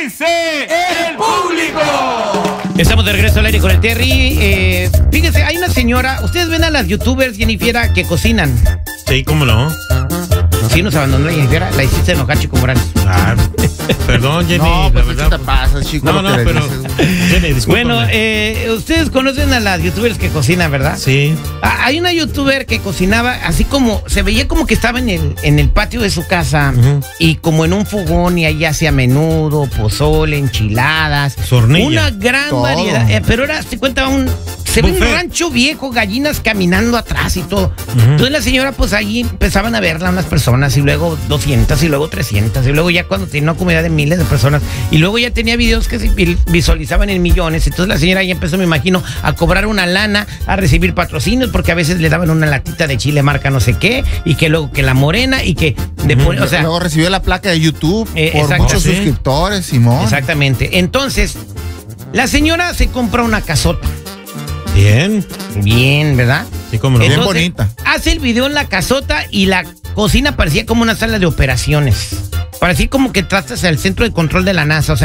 dice el público? Estamos de regreso al aire con el Terry. Fíjense, hay una señora, ustedes ven a las youtubers, Jennifer, que cocinan. Sí, ¿cómo no? Sí, nos abandonó la Jennifer, la hiciste enojar, Chico Morales. Ah, perdón, Jenny, No, pues la ¿qué verdad. te pasa, chico? No, lo que le pero dices? Jenny, discúlpame. Bueno, ustedes conocen a las youtubers que cocinan, ¿verdad? Sí. Hay una youtuber que cocinaba así como, se veía como que estaba en el patio de su casa y como en un fogón y ahí hacía menudo, pozole, enchiladas. Sornilla. Una gran Todo. variedad. Pero era, se cuenta, se ve un Buffet. rancho viejo, gallinas caminando atrás y todo. Entonces la señora, pues ahí empezaban a verla unas personas y luego 200 y luego 300 y luego ya cuando tenía una comunidad de miles de personas y luego ya tenía videos que se visualizaban en millones. Entonces la señora ya empezó, me imagino, a cobrar una lana, a recibir patrocinios porque a veces le daban una latita de chile marca no sé qué y que luego que la morena y que o sea, Luego recibió la placa de YouTube por exacto. muchos ¿Sí? suscriptores, Simón. exactamente. Entonces la señora se compra una casota. Bien, ¿Verdad? sí, cómo no. Bien Entonces, bonita. hace el video en la casota y la cocina parecía como una sala de operaciones. Parecía como que tratas al centro de control de la NASA. O sea,